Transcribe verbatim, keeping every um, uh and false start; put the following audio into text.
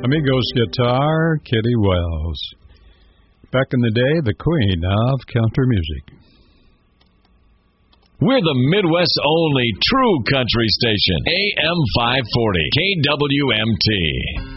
Amigos guitar, Kitty Wells. Back in the day, the queen of country music. We're the Midwest's only true country station. A M five forty, K W M T.